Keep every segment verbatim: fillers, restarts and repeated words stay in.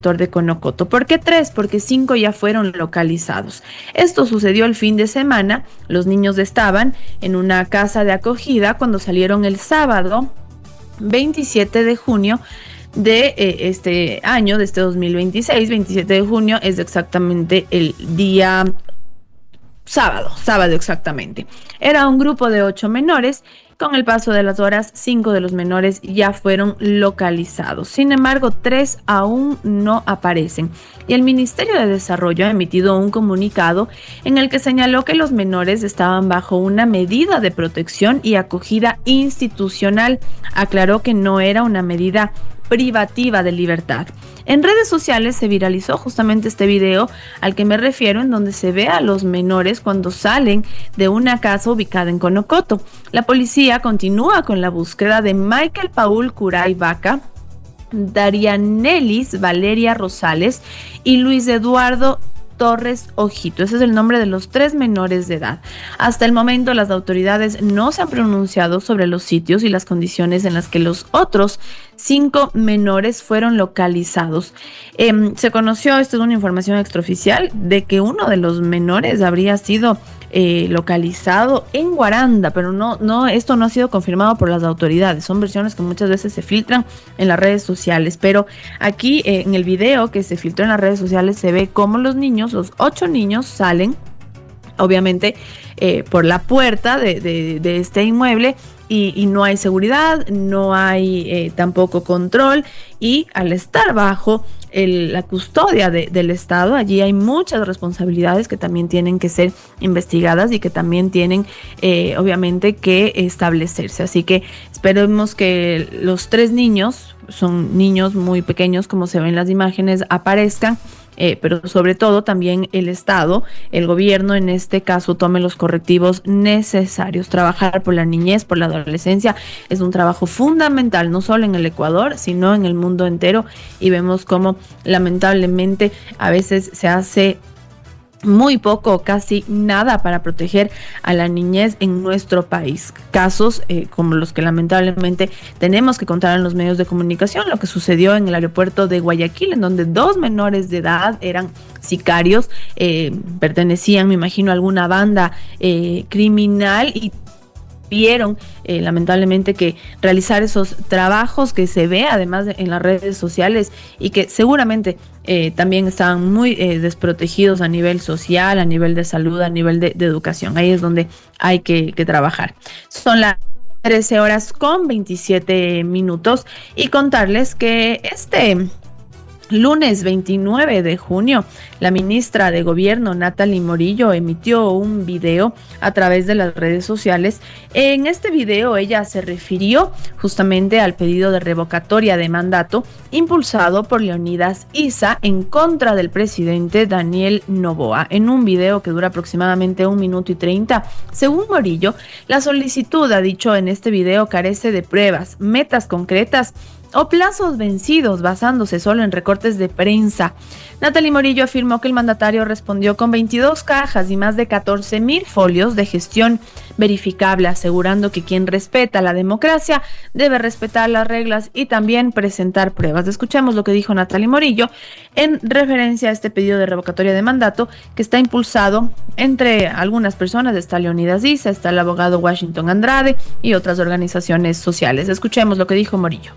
de Conocoto. ¿Por qué tres? Porque cinco ya fueron localizados. Esto sucedió el fin de semana. Los niños estaban en una casa de acogida cuando salieron el sábado veintisiete de junio de eh, este año, de este dos mil veintiséis. veintisiete de junio es exactamente el día sábado, sábado exactamente. Era un grupo de ocho menores. Con el paso de las horas, cinco de los menores ya fueron localizados. Sin embargo, tres aún no aparecen. Y el Ministerio de Desarrollo ha emitido un comunicado en el que señaló que los menores estaban bajo una medida de protección y acogida institucional. Aclaró que no era una medida privativa de libertad. En redes sociales se viralizó justamente este video al que me refiero, en donde se ve a los menores cuando salen de una casa ubicada en Conocoto. La policía continúa con la búsqueda de Michael Paul Curay Vaca, Darianelis Valeria Rosales y Luis Eduardo Torres Ojito. Ese es el nombre de los tres menores de edad. Hasta el momento, las autoridades no se han pronunciado sobre los sitios y las condiciones en las que los otros cinco menores fueron localizados. Eh, se conoció, esto es una información extraoficial, de que uno de los menores habría sido eh, localizado en Guaranda, pero no, no, esto no ha sido confirmado por las autoridades. Son versiones que muchas veces se filtran en las redes sociales, pero aquí eh, en el video que se filtró en las redes sociales se ve cómo los niños, los ocho niños, salen obviamente eh, por la puerta de, de, de este inmueble. Y, y no hay seguridad, no hay eh, tampoco control, y al estar bajo el, la custodia de, del Estado, allí hay muchas responsabilidades que también tienen que ser investigadas y que también tienen eh, obviamente que establecerse. Así que esperemos que los tres niños, son niños muy pequeños como se ven en las imágenes, aparezcan. Eh, pero sobre todo también el Estado, el gobierno en este caso, tome los correctivos necesarios. Trabajar por la niñez, por la adolescencia, es un trabajo fundamental, no solo en el Ecuador, sino en el mundo entero, y vemos cómo lamentablemente a veces se hace muy poco o casi nada para proteger a la niñez en nuestro país. Casos eh, como los que lamentablemente tenemos que contar en los medios de comunicación, lo que sucedió en el aeropuerto de Guayaquil, en donde dos menores de edad eran sicarios, eh, pertenecían, me imagino, a alguna banda eh, criminal, y vieron eh, lamentablemente que realizar esos trabajos que se ve además de, en las redes sociales, y que seguramente eh, también estaban muy eh, desprotegidos a nivel social, a nivel de salud, a nivel de, de educación. Ahí es donde hay que, que trabajar. Son las trece horas con veintisiete minutos, y contarles que este lunes veintinueve de junio, la ministra de Gobierno, Natalie Morillo, emitió un video a través de las redes sociales. En este video ella se refirió justamente al pedido de revocatoria de mandato impulsado por Leonidas Issa en contra del presidente Daniel Noboa. En un video que dura aproximadamente un minuto y treinta, según Morillo, la solicitud, ha dicho en este video, carece de pruebas, metas concretas o plazos vencidos, basándose solo en recortes de prensa. Natalie Morillo afirmó que el mandatario respondió con veintidós cajas y más de catorce mil folios de gestión verificable, asegurando que quien respeta la democracia debe respetar las reglas y también presentar pruebas. Escuchemos lo que dijo Natalie Morillo en referencia a este pedido de revocatoria de mandato que está impulsado entre algunas personas. Está Leonidas Issa, está el abogado Washington Andrade y otras organizaciones sociales. Escuchemos lo que dijo Morillo.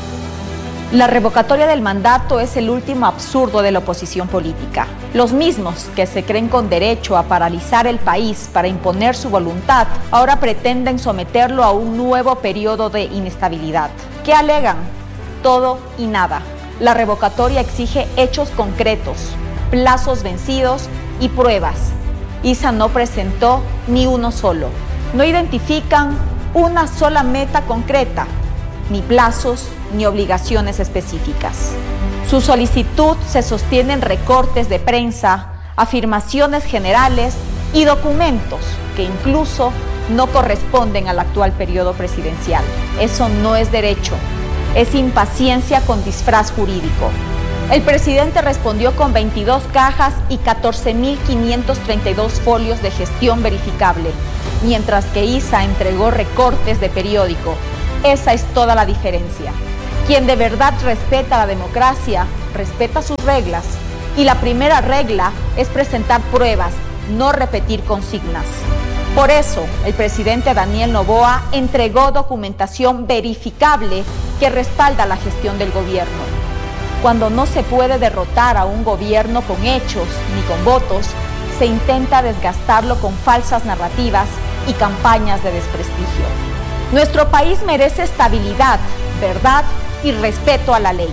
La revocatoria del mandato es el último absurdo de la oposición política. Los mismos que se creen con derecho a paralizar el país para imponer su voluntad, ahora pretenden someterlo a un nuevo periodo de inestabilidad. ¿Qué alegan? Todo y nada. La revocatoria exige hechos concretos, plazos vencidos y pruebas. Issa no presentó ni uno solo. No identifican una sola meta concreta, ni plazos, ni obligaciones específicas. Su solicitud se sostiene en recortes de prensa, afirmaciones generales y documentos que incluso no corresponden al actual periodo presidencial. Eso no es derecho, es impaciencia con disfraz jurídico. El presidente respondió con veintidós cajas y catorce mil quinientos treinta y dos folios de gestión verificable, mientras que Issa entregó recortes de periódico. Esa es toda la diferencia. Quien de verdad respeta la democracia respeta sus reglas y la primera regla es presentar pruebas, no repetir consignas. Por eso, el presidente Daniel Noboa entregó documentación verificable que respalda la gestión del gobierno. Cuando no se puede derrotar a un gobierno con hechos ni con votos, se intenta desgastarlo con falsas narrativas y campañas de desprestigio. Nuestro país merece estabilidad, verdad y respeto a la ley.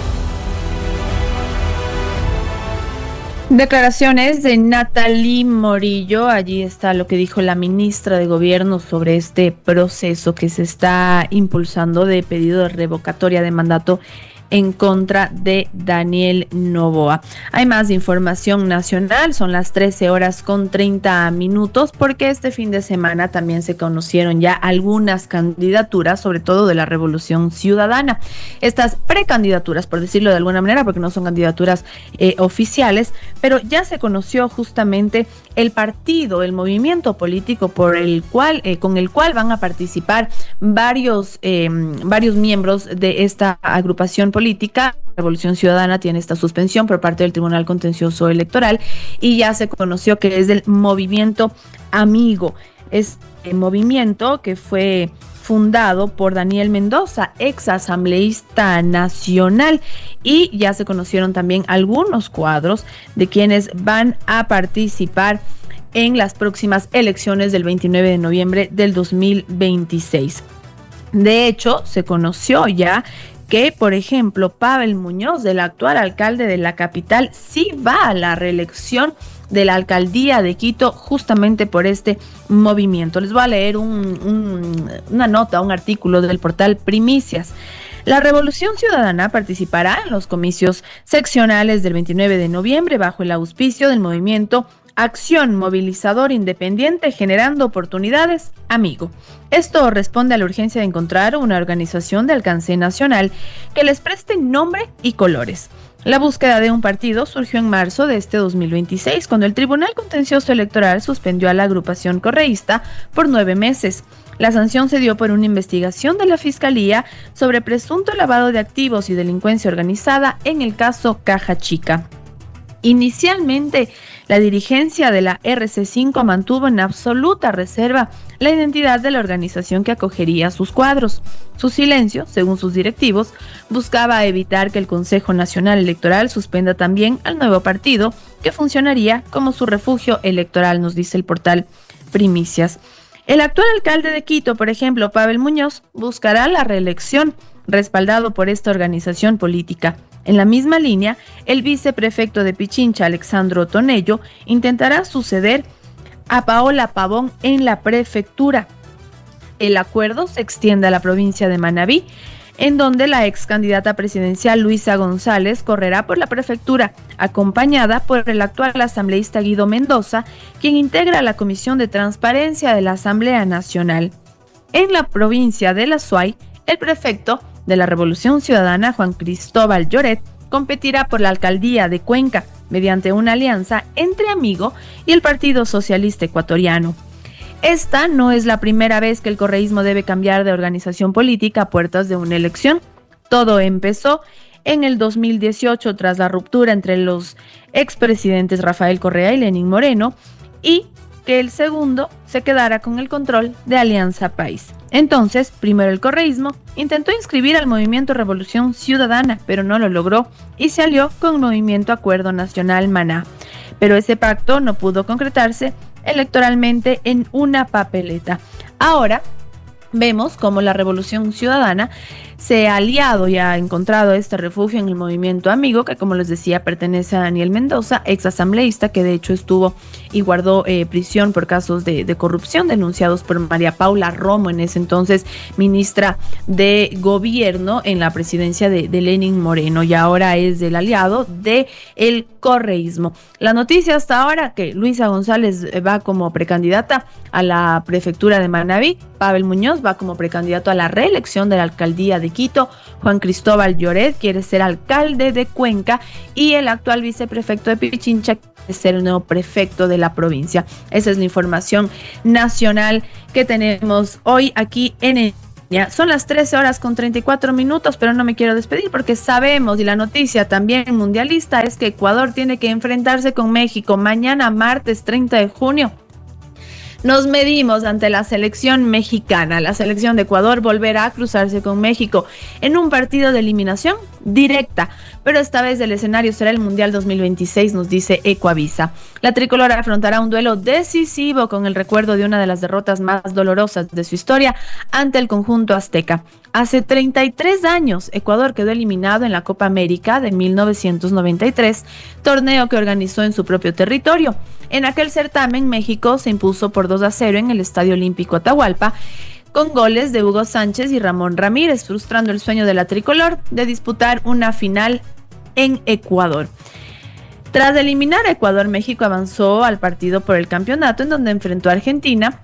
Declaraciones de Natalie Morillo. Allí está lo que dijo la ministra de Gobierno sobre este proceso que se está impulsando de pedido de revocatoria de mandato en contra de Daniel Noboa. Hay más información nacional, son las trece horas con treinta minutos, porque este fin de semana también se conocieron ya algunas candidaturas, sobre todo de la Revolución Ciudadana. Estas precandidaturas, por decirlo de alguna manera, porque no son candidaturas eh, oficiales, pero ya se conoció justamente el partido, el movimiento político por el cual, eh, con el cual van a participar varios, eh, varios miembros de esta agrupación política. Revolución Ciudadana tiene esta suspensión por parte del Tribunal Contencioso Electoral y ya se conoció que es del movimiento Amigo. Este movimiento que fue fundado por Daniel Mendoza, ex asambleísta nacional, y ya se conocieron también algunos cuadros de quienes van a participar en las próximas elecciones del veintinueve de noviembre del dos mil veintiséis. De hecho, se conoció ya que, por ejemplo, Pavel Muñoz, el actual alcalde de la capital, sí va a la reelección de la alcaldía de Quito justamente por este movimiento. Les voy a leer un, un, una nota, un artículo del portal Primicias. La Revolución Ciudadana participará en los comicios seccionales del veintinueve de noviembre bajo el auspicio del movimiento Acción Movilizador Independiente Generando Oportunidades Amigo. Esto responde a la urgencia de encontrar una organización de alcance nacional que les preste nombre y colores. La búsqueda de un partido surgió en marzo de este dos mil veintiséis, cuando el Tribunal Contencioso Electoral suspendió a la agrupación correísta por nueve meses. La sanción se dio por una investigación de la Fiscalía sobre presunto lavado de activos y delincuencia organizada en el caso Caja Chica. Inicialmente, la dirigencia de la R C cinco mantuvo en absoluta reserva la identidad de la organización que acogería sus cuadros. Su silencio, según sus directivos, buscaba evitar que el Consejo Nacional Electoral suspenda también al nuevo partido, que funcionaría como su refugio electoral, nos dice el portal Primicias. El actual alcalde de Quito, por ejemplo, Pavel Muñoz, buscará la reelección, respaldado por esta organización política. En la misma línea, el viceprefecto de Pichincha, Alexandro Tonello, intentará suceder a Paola Pavón en la prefectura. El acuerdo se extiende a la provincia de Manabí, en donde la ex candidata presidencial Luisa González correrá por la prefectura, acompañada por el actual asambleísta Guido Mendoza, quien integra la Comisión de Transparencia de la Asamblea Nacional. En la provincia de La Suay, el prefecto de la Revolución Ciudadana, Juan Cristóbal Lloret, competirá por la alcaldía de Cuenca mediante una alianza entre Amigo y el Partido Socialista Ecuatoriano. Esta no es la primera vez que el correísmo debe cambiar de organización política a puertas de una elección. Todo empezó en el dos mil dieciocho tras la ruptura entre los expresidentes Rafael Correa y Lenín Moreno, y que el segundo se quedara con el control de Alianza País. Entonces, primero el correísmo intentó inscribir al movimiento Revolución Ciudadana, pero no lo logró y se alió con Movimiento Acuerdo Nacional Maná. Pero ese pacto no pudo concretarse electoralmente en una papeleta. Ahora vemos cómo la Revolución Ciudadana se ha aliado y ha encontrado este refugio en el movimiento Amigo, que, como les decía, pertenece a Daniel Mendoza, ex asambleísta, que de hecho estuvo y guardó eh, prisión por casos de, de corrupción denunciados por María Paula Romo, en ese entonces ministra de Gobierno en la presidencia de, de Lenín Moreno, y ahora es del aliado de el correísmo. La noticia hasta ahora, que Luisa González va como precandidata a la prefectura de Manabí, Pavel Muñoz va como precandidato a la reelección de la alcaldía de Quito, Juan Cristóbal Lloret quiere ser alcalde de Cuenca y el actual viceprefecto de Pichincha quiere ser el nuevo prefecto de la provincia. Esa es la información nacional que tenemos hoy aquí en el Ya, son las trece horas con treinta y cuatro minutos, pero no me quiero despedir porque sabemos, y la noticia también mundialista, es que Ecuador tiene que enfrentarse con México mañana, martes treinta de junio. Nos medimos ante la selección mexicana. La selección de Ecuador volverá a cruzarse con México en un partido de eliminación directa, pero esta vez el escenario será el Mundial dos mil veintiséis, nos dice Ecuavisa. La tricolor afrontará un duelo decisivo con el recuerdo de una de las derrotas más dolorosas de su historia ante el conjunto azteca. Hace treinta y tres años, Ecuador quedó eliminado en la Copa América de mil novecientos noventa y tres, torneo que organizó en su propio territorio. En aquel certamen, México se impuso por dos a cero en el Estadio Olímpico Atahualpa, con goles de Hugo Sánchez y Ramón Ramírez, frustrando el sueño de la tricolor de disputar una final en Ecuador. Tras eliminar a Ecuador, México avanzó al partido por el campeonato, en donde enfrentó a Argentina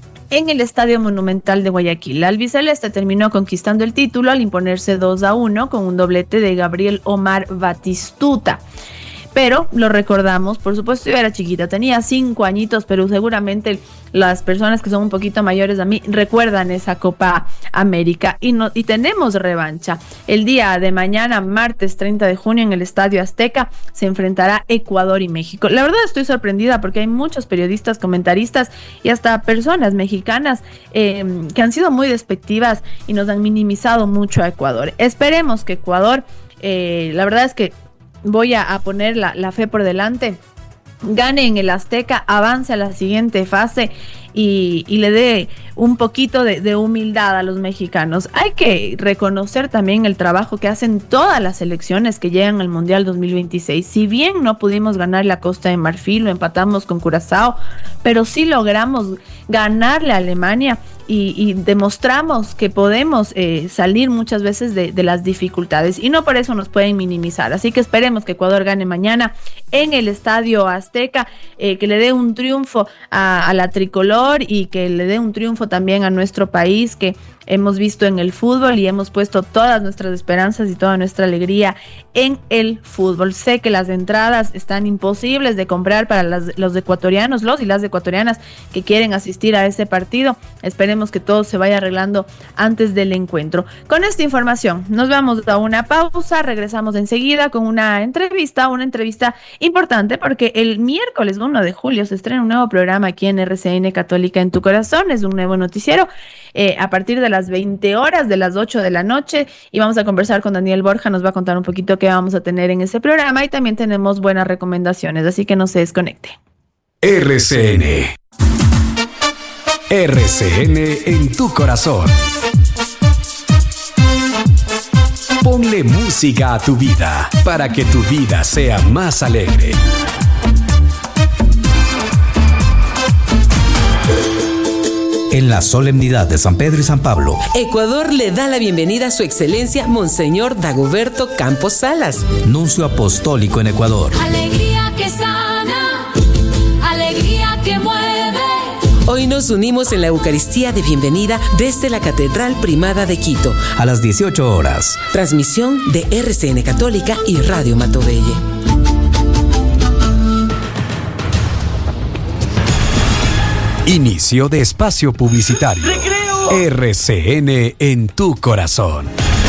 en el Estadio Monumental de Guayaquil. La albiceleste terminó conquistando el título al imponerse dos a uno con un doblete de Gabriel Omar Batistuta. Pero lo recordamos, por supuesto, yo era chiquita, tenía cinco añitos, pero seguramente las personas que son un poquito mayores a mí recuerdan esa Copa América y, no, y tenemos revancha. El día de mañana, martes treinta de junio, en el Estadio Azteca, se enfrentará Ecuador y México. La verdad estoy sorprendida porque hay muchos periodistas, comentaristas y hasta personas mexicanas eh, que han sido muy despectivas y nos han minimizado mucho a Ecuador. Esperemos que Ecuador, eh, la verdad es que voy a, a poner la, la fe por delante, gane en el Azteca, avance a la siguiente fase y, y le dé un poquito de, de humildad a los mexicanos. Hay que reconocer también el trabajo que hacen todas las selecciones que llegan al Mundial dos mil veintiséis. Si bien no pudimos ganar la Costa de Marfil, lo empatamos con Curazao, pero sí logramos ganarle a Alemania y, y demostramos que podemos eh, salir muchas veces de, de las dificultades y no por eso nos pueden minimizar. Así que esperemos que Ecuador gane mañana en el Estadio Azteca, eh, que le dé un triunfo a, a la tricolor y que le dé un triunfo también a nuestro país, que hemos visto en el fútbol y hemos puesto todas nuestras esperanzas y toda nuestra alegría en el fútbol. Sé que las entradas están imposibles de comprar para las, los ecuatorianos, los y las ecuatorianas que quieren asistir a ese partido. Esperemos que todo se vaya arreglando antes del encuentro. Con esta información nos vamos a una pausa, regresamos enseguida con una entrevista, una entrevista importante porque el miércoles uno de julio se estrena un nuevo programa aquí en R C N Católica en tu Corazón, es un nuevo noticiero eh, a partir de las veinte horas, de las ocho de la noche, y vamos a conversar con Daniel Borja, nos va a contar un poquito qué vamos a tener en ese programa y también tenemos buenas recomendaciones, así que no se desconecte. R C N R C N en tu corazón. Ponle música a tu vida para que tu vida sea más alegre. En la solemnidad de San Pedro y San Pablo, Ecuador le da la bienvenida a su excelencia Monseñor Dagoberto Campos Salas, nuncio apostólico en Ecuador. Alegría que sana, alegría que mueve. Hoy nos unimos en la Eucaristía de bienvenida desde la Catedral Primada de Quito. A las dieciocho horas. Transmisión de R C N Católica y Radio Matovelle. Inicio de espacio publicitario. ¡Recreo! R C N en tu corazón.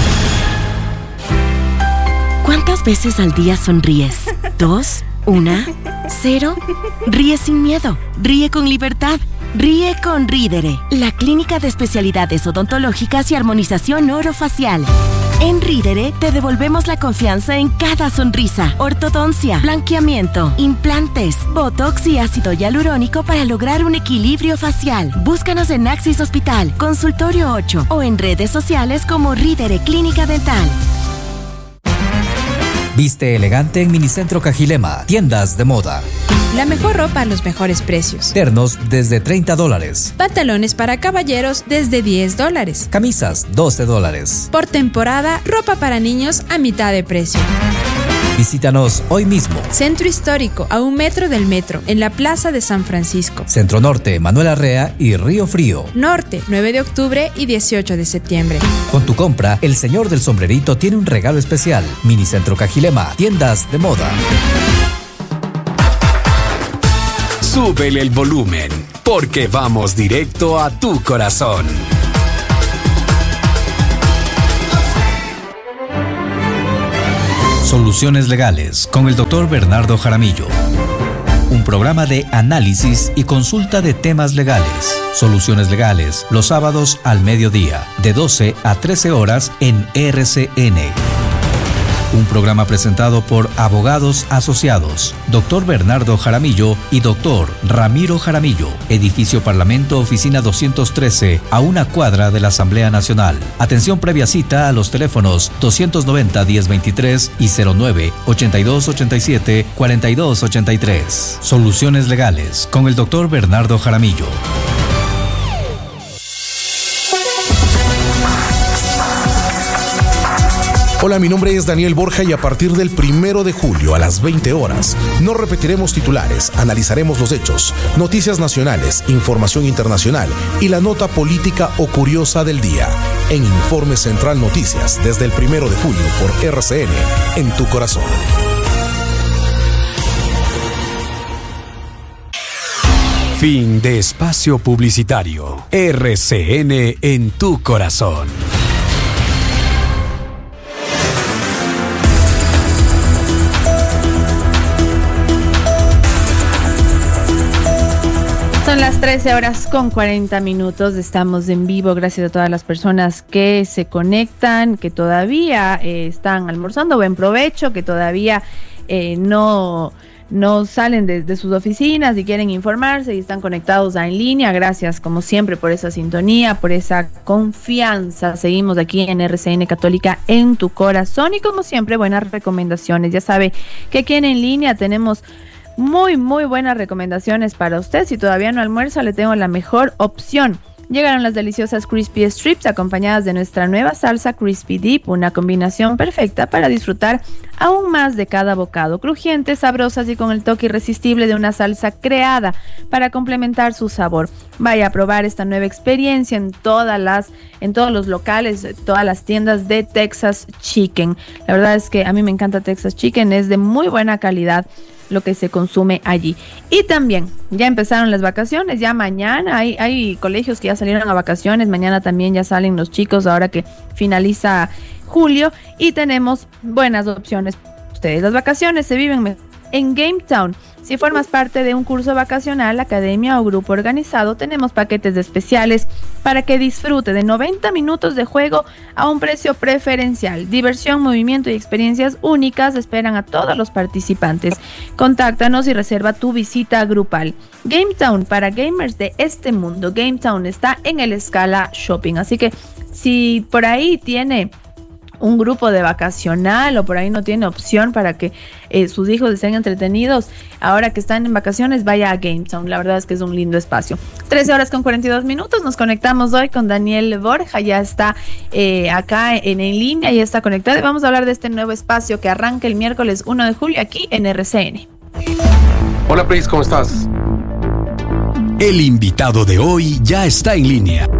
¿Cuántas veces al día sonríes? ¿Dos? ¿Una? ¿Cero? Ríe sin miedo. Ríe con libertad. Ríe con Rídere, la clínica de especialidades odontológicas y armonización orofacial. En Rídere te devolvemos la confianza en cada sonrisa. Ortodoncia, blanqueamiento, implantes, botox y ácido hialurónico para lograr un equilibrio facial. Búscanos en Axis Hospital, Consultorio ocho o en redes sociales como Rídere Clínica Dental. Viste elegante en Minicentro Cajilema, tiendas de moda. La mejor ropa a los mejores precios. Ternos desde treinta dólares. Pantalones para caballeros desde diez dólares. Camisas doce dólares. Por temporada, ropa para niños a mitad de precio. Visítanos hoy mismo. Centro Histórico, a un metro del metro, en la Plaza de San Francisco. Centro Norte, Manuel Arrea y Río Frío. Norte, nueve de octubre y dieciocho de septiembre. Con tu compra, el señor del sombrerito tiene un regalo especial. Minicentro Cajilema, tiendas de moda. Súbele el volumen, porque vamos directo a tu corazón. Soluciones Legales con el doctor Bernardo Jaramillo. Un programa de análisis y consulta de temas legales. Soluciones Legales, los sábados al mediodía, de doce a trece horas en R C N. Un programa presentado por Abogados Asociados, doctor Bernardo Jaramillo y doctor Ramiro Jaramillo. Edificio Parlamento, oficina doscientos trece, a una cuadra de la Asamblea Nacional. Atención previa cita a los teléfonos doscientos noventa, diez veintitrés y cero nueve, ochenta y dos ochenta y siete, cuarenta y dos ochenta y tres. Soluciones Legales con el doctor Bernardo Jaramillo. Hola, mi nombre es Daniel Borja y a partir del primero de julio a las veinte horas no repetiremos titulares, analizaremos los hechos, noticias nacionales, información internacional y la nota política o curiosa del día en Informe Central Noticias desde el primero de julio por R C N en tu corazón. Fin de espacio publicitario. R C N en tu corazón. Son las trece horas con cuarenta minutos, estamos en vivo, gracias a todas las personas que se conectan, que todavía eh, están almorzando, buen provecho, que todavía eh, no, no salen de, de sus oficinas y quieren informarse y están conectados en línea. Gracias como siempre por esa sintonía, por esa confianza. Seguimos aquí en R C N Católica en tu corazón y como siempre buenas recomendaciones. Ya sabe que aquí en En Línea tenemos muy, muy buenas recomendaciones para usted. Si todavía no almuerza, le tengo la mejor opción. Llegaron las deliciosas Crispy Strips acompañadas de nuestra nueva salsa Crispy Dip, una combinación perfecta para disfrutar aún más de cada bocado. Crujientes, sabrosas y con el toque irresistible de una salsa creada para complementar su sabor. Vaya a probar esta nueva experiencia en todas las, en todos los locales, todas las tiendas de Texas Chicken. La verdad es que a mí me encanta Texas Chicken, es de muy buena calidad lo que se consume allí. Y también ya empezaron las vacaciones, ya mañana hay, hay colegios que ya salieron a vacaciones, mañana también ya salen los chicos ahora que finaliza julio y tenemos buenas opciones para ustedes. Las vacaciones se viven mejor en GameTown. Si formas parte de un curso vacacional, academia o grupo organizado, tenemos paquetes especiales para que disfrute de noventa minutos de juego a un precio preferencial. Diversión, movimiento y experiencias únicas esperan a todos los participantes. Contáctanos y reserva tu visita grupal. GameTown, para gamers de este mundo. GameTown está en el Scala Shopping, así que si por ahí tiene un grupo de vacacional o por ahí no tiene opción para que eh, sus hijos estén entretenidos, ahora que están en vacaciones, vaya a GameTown. La verdad es que es un lindo espacio. trece horas con cuarenta y dos minutos, nos conectamos hoy con Daniel Borja, ya está eh, acá en, en línea, ya está conectado y vamos a hablar de este nuevo espacio que arranca el miércoles uno de julio aquí en R C N. Hola Pris, ¿cómo estás? El invitado de hoy ya está en línea.